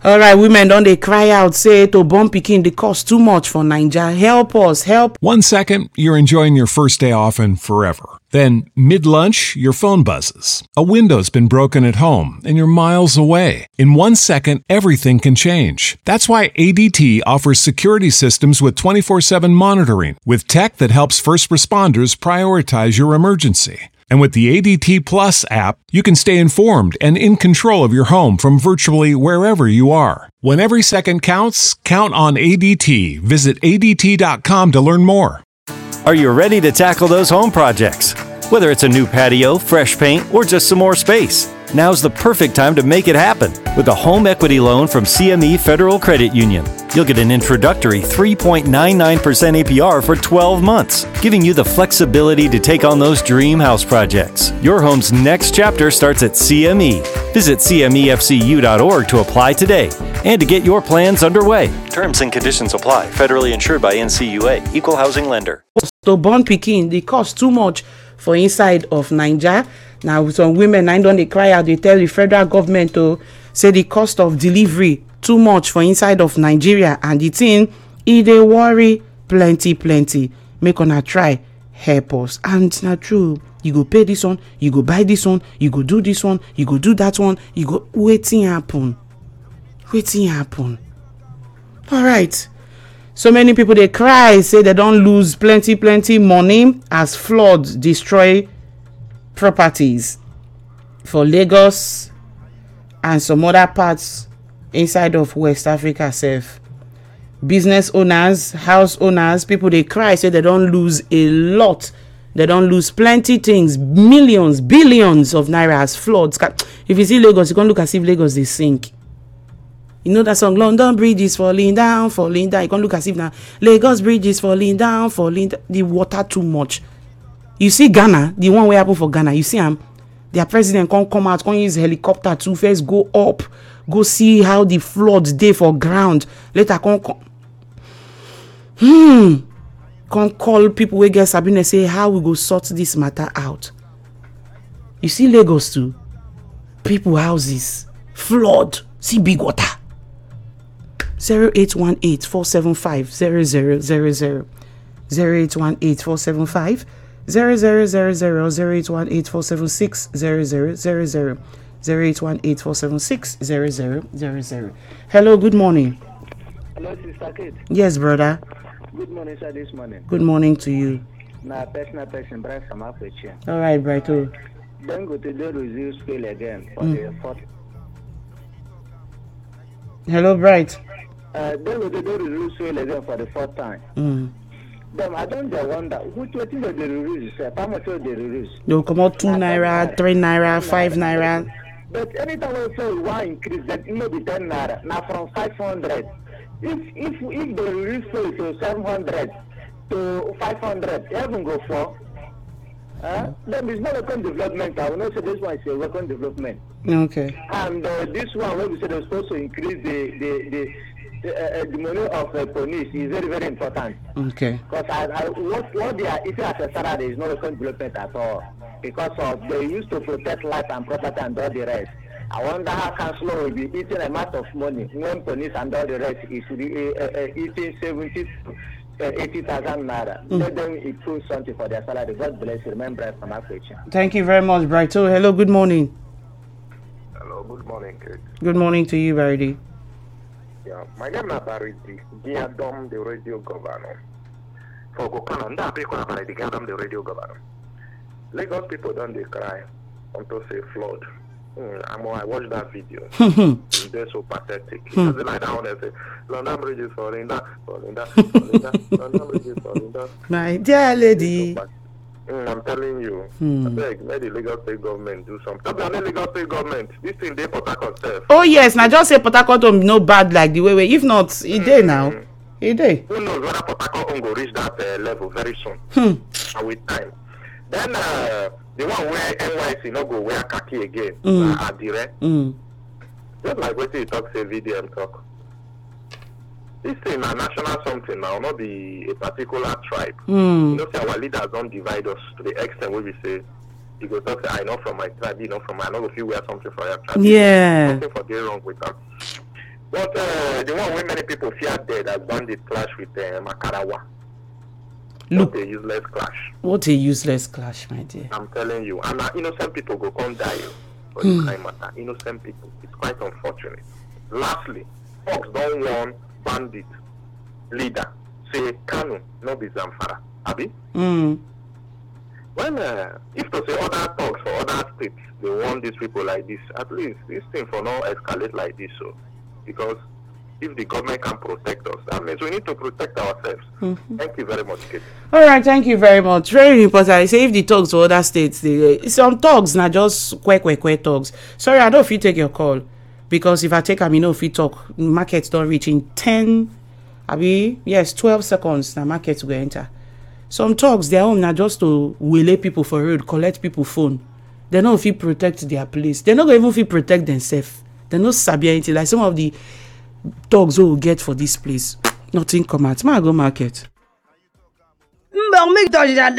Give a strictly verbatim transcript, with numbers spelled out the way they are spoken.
All right, women don't they cry out, say to born pikin the cost too much for Naija. Help us, help. One second, you're enjoying your first day off and forever. Then, mid-lunch, your phone buzzes. A window's been broken at home, and you're miles away. In one second, everything can change. That's why A D T offers security systems with twenty-four seven monitoring, with tech that helps first responders prioritize your emergency. And with the A D T Plus app, you can stay informed and in control of your home from virtually wherever you are. When every second counts, count on A D T. Visit A D T dot com to learn more. Are you ready to tackle those home projects? Whether it's a new patio, fresh paint, or just some more space, now's the perfect time to make it happen with a home equity loan from C M E Federal Credit Union. You'll get an introductory three point nine nine percent A P R for twelve months, giving you the flexibility to take on those dream house projects. Your home's next chapter starts at C M E. Visit C M E F C U dot org to apply today and to get your plans underway. Terms and conditions apply. Federally insured by N C U A. Equal housing lender. To born pikin, the cost too much for inside of Naija. Now some women I don't they cry out, they tell the federal government to say the cost of delivery too much for inside of Nigeria, and the thing e dey worry plenty plenty. Make una try help us. And na true, you go pay this one, you go buy this one, you go do this one, you go do that one, you go wetin happen wetin happen all right. So many people they cry, say they don't lose plenty plenty money as floods destroy properties for Lagos and some other parts inside of West Africa sef. Business owners, house owners, people they cry, say they don't lose a lot. They don't lose plenty things, millions, billions of naira as floods. If you see Lagos, you can look as if Lagos they sink. You know that song, London Bridge is falling down, falling down. You can look as if now Lagos Bridge is falling down, falling down. The water too much. You see Ghana, the one way happen for Ghana. You see him, their president can't come out, can't use helicopter to first go up, go see how the floods dey for ground. Later can't come. Hmm. Can't call people we get Sabine say how we go sort this matter out. You see Lagos too. People houses flood. See big water. zero eight one eight four seven five zero zero zero zero zero eight one eight four seven five zero zero zero zero zero eight one eight four seven six zero zero zero zero zero eight one eight four seven six zero zero zero zero. Hello, good morning. Hello, Sister Kate. Yes, brother. Good morning, sir. This morning. Good morning to you. Na personal person, Bright from Aperture. All right, Brighto. Then go to the review scale again for Mm. the fourth. Hello, Bright. Uh, then go to the review scale again for the fourth time. Mm. Then I don't just wonder which way do they release? How much do they release? They'll come out two naira, three naira, five naira. But anytime we say we want increase, that it may be ten naira. Now from five hundred. If if if they release it to seven hundred to five hundred, even go for. Uh, then it's not a local development. I will not say this one is a local development. Okay. And uh, this one, when we say they're supposed to increase the the the, the, uh, the money of uh, police, is very very important. Okay. Because I, I, what what they are eating as a salary is not local development at all. Because of they used to protect life and property and all the rest. I wonder how councillor will be eating a amount of money when police and all the rest is uh, uh, eating seventy. Uh, eighty thousand naira. Mm. Let them improve something for their salary. God bless you. Remember from our question. Thank you very much, Brighto. Hello, good morning. Hello, good morning, Kate. Good morning to you, Baridi. Yeah, my name is Baridi. Giadom, the radio governor. For Gokana, that people are the Giadom, the radio governor. Lagos people don't they cry until say flood. Mm, I'm, I watched that video. They're so pathetic. It doesn't like that one. They say, London Bridge is falling down, falling down, falling down. London Bridge is falling down. My dear lady. So mm, I'm telling you, Hmm. I beg, let the Lagos State government do something. Don't blame the Lagos State government. This thing, they Port Harcourt self. Oh, yes. Now just say Port Harcourt don't no bad like the way way. If not, it day now. It day. Who knows whether Port Harcourt will reach that uh, level very soon. Hmm. And with time. Then uh, the one where N Y C no go wear khaki again, Mm. uh, at the rest. Mm. Just like what you talk, say V D M talk. This thing a national something now, not be a particular tribe. Mm. You know, say our leaders don't divide us to the extent where we say, you go talk, say, I know from my tribe, you know from my, I know if you wear something for your tribe. Yeah. Something for get wrong with them. But uh, the one where many people fear dead as bandit clash with uh, Makarawa. Look, what a useless clash. What a useless clash, my dear. I'm telling you. And uh, innocent people go come die for this kind of matter. Innocent people. It's quite unfortunate. Lastly, Fox don't want bandit leader. Say Kanu, no be Zamfara. Abi? Mm. When, uh, if to say other talks for other states, they want these people like this, at least this thing for now escalate like this. So, because if the government can protect us, that means we need to protect ourselves. Mm-hmm. Thank you very much, Kate. All right, thank you very much. Very important. I say if the talks for other states, they, some talks not just quick, quick, quick talks. Sorry, I don't know if you take your call because if I take a minute, if you talk, markets don't reach in ten, abi yes, twelve seconds. The markets will enter. Some talks their own are just to waylay people for road, collect people phone. They don't feel protect their place. They not even feel protect themselves. They no sabi anything. Like some of the talks we will get for this place, nothing come out. Ma go market.